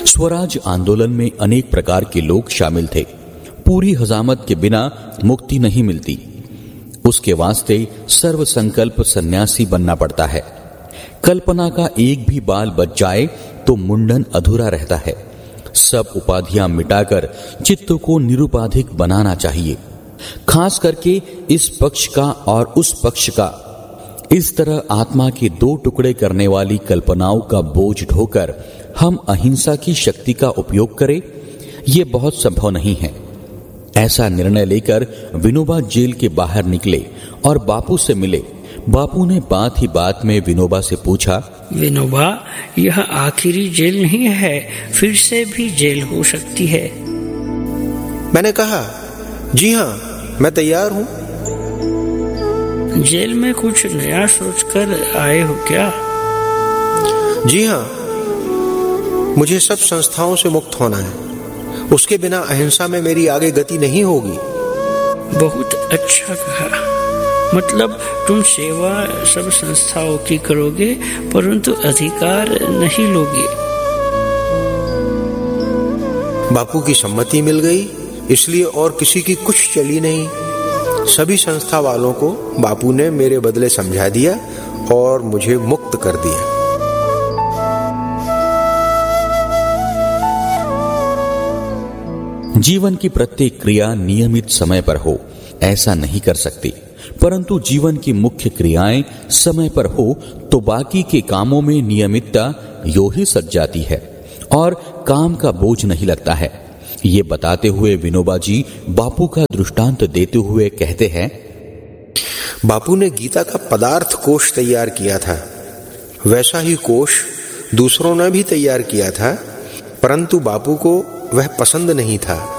स्वराज आंदोलन में अनेक प्रकार के लोग शामिल थे। पूरी हजामत के बिना मुक्ति नहीं मिलती। उसके वास्ते सर्व संकल्प सन्यासी बनना पड़ता है। कल्पना का एक भी बाल बच जाए तो मुंडन अधूरा रहता है। सब उपाधियां मिटाकर चित्त को निरुपाधिक बनाना चाहिए। खास करके इस पक्ष का और उस पक्ष का। इस तरह आत्मा के दो टुकड़े करने वाली कल्पनाओं का बोझ ढोकर हम अहिंसा की शक्ति का उपयोग करें, यह बहुत संभव नहीं है। ऐसा निर्णय लेकर विनोबा जेल के बाहर निकले और बापू से मिले। बापू ने बात ही बात में विनोबा से पूछा, विनोबा, यह आखिरी जेल नहीं है, फिर से भी जेल हो सकती है। मैंने कहा, जी हाँ, मैं तैयार हूँ। जेल में कुछ नया सोचकर आए हो क्या? जी हाँ, मुझे सब संस्थाओं से मुक्त होना है। उसके बिना अहिंसा में मेरी आगे गति नहीं होगी। बहुत अच्छा कहा। मतलब तुम सेवा सब संस्थाओं की करोगे, परंतु अधिकार नहीं लोगे। बापू की सम्मति मिल गई, इसलिए और किसी की कुछ चली नहीं। सभी संस्था वालों को बापू ने मेरे बदले समझा दिया और मुझे मुक्त कर दिया। जीवन की प्रत्येक क्रिया नियमित समय पर हो, ऐसा नहीं कर सकती। परंतु जीवन की मुख्य क्रियाएं समय पर हो तो बाकी के कामों में नियमितता यो ही सज जाती है और काम का बोझ नहीं लगता है। ये बताते हुए विनोबा जी बापू का दृष्टांत देते हुए कहते हैं, बापू ने गीता का पदार्थ कोश तैयार किया था। वैसा ही कोश दूसरों ने भी तैयार किया था, परंतु बापू को वह पसंद नहीं था।